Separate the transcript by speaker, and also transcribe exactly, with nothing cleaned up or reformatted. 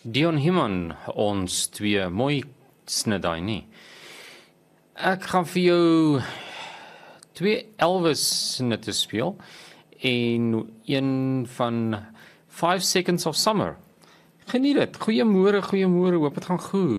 Speaker 1: Dion Himan, ons twee mooi snidaai nie. Ek gaan vir jou twee Elvis snitte speel en een van Five Seconds of Summer. Geniet dit. Goeiemôre, goeiemôre. Hoop dit gaan goed.